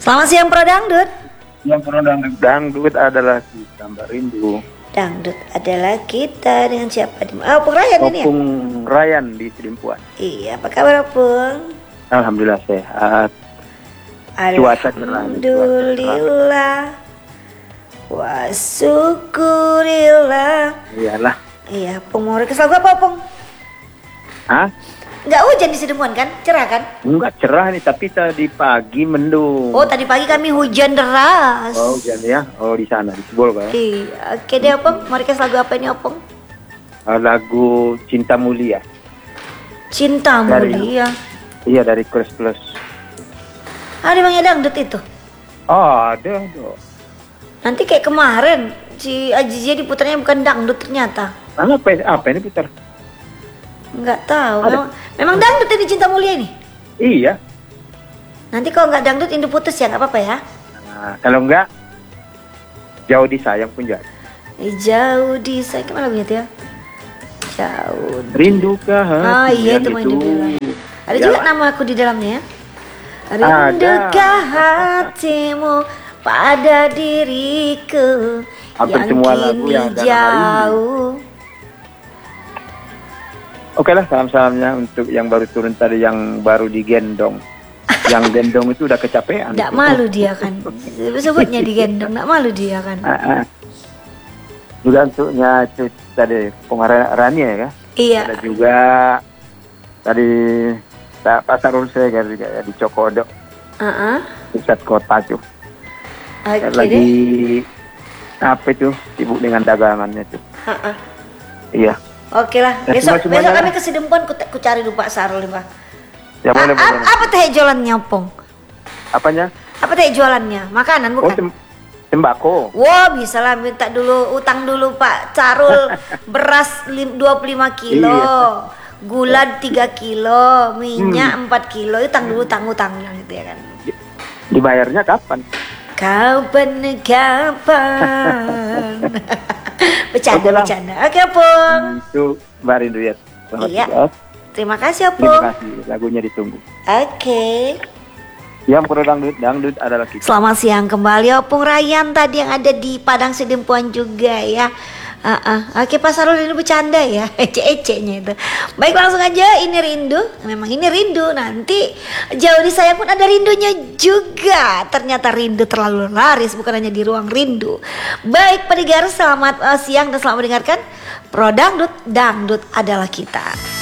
Selamat siang Pro Dangdut. Yang pernah dangdut adalah kita Mbak Rindu. Dangdut adalah kita dengan siapa? Opung Rayan ini ya? Opung Rayan di Sidimpuan. Iya, apa kabar Opung? Alhamdulillah sehat. Cuaca cerah. Alhamdulillah. Wa syukurillah. Iyalah. Iya, Opung mau request lagu apa Opung? Hah? Enggak hujan di Sidimpuan kan? Cerah kan? Enggak cerah nih, tapi tadi pagi mendung. Oh, tadi pagi kami hujan deras. Oh, hujan ya? Oh, di sana, di Sebol kan? Iya, oke deh Opung. Mau request lagu apa ini Opung? Lagu Cinta Mulia. Cinta Mulia. Iya, dari Chris Plus. Ada emangnya dangdut itu? Oh, ada. Nanti kayak kemarin si Ajizia diputarnya bukan dangdut ternyata. Apa ini putar? Enggak tahu. Memang dangdut ini Cinta Mulia ini. Iya. Nanti kalau nggak dangdut Indu putus ya, nggak apa-apa ya. Nah, kalau enggak Jauh Disayang pun jadi. Jauh di saya kemana lagunya tuh ya? Jauh. Rindukah hati? Oh iya itu main di bilang. Ada juga nama aku di dalamnya ya. Rindukah hatimu pada diriku Hampir yang semua lagu yang kini ada nama jauh. Oke lah, salam-salamnya untuk yang baru turun tadi, yang baru digendong. Yang gendong itu udah kecapean. Nggak malu dia kan. Sebutnya digendong, nggak malu dia kan. Juga untuknya itu tadi Rani ya. Iya. Ada juga tadi Pak Sarul Segar juga ya, di Cokodo. Pusat kota tuh. Lagi deh. Apa itu, sibuk dengan dagangannya tuh. Iya. Oke lah, besok kami ke Sidempuan, ku cari dulu Pak Sarul nih Pak. Ya boleh. Apa teh jualannya Opung? Apanya? Apa teh jualannya? Makanan bukan? Tembakau. Wah bisa lah, minta dulu, utang dulu Pak Sarul. Beras 25 kilo, gula 3 kilo, minyak 4 kilo, utang dulu, utang gitu ya kan. Dibayarnya kapan? Kapan? Bercanda. Oke Opung. Itu Mbak Rindu ya. Iya. Terima kasih Opung. Terima kasih. Lagunya ditunggu. Oke. Yang pro dangdut adalah kita. Selamat siang kembali Opung Rayan tadi yang ada di Padang Sidempuan juga ya. Oke Pak Sarul ini bercanda ya, ece-ecenya itu. Baik langsung aja, ini rindu. Memang ini rindu, nanti Jauh Disayang pun ada rindunya juga. Ternyata rindu terlalu laris, bukan hanya di ruang rindu. Baik pendengar, selamat siang dan selamat mendengarkan Pro Dangdut, Dangdut adalah kita.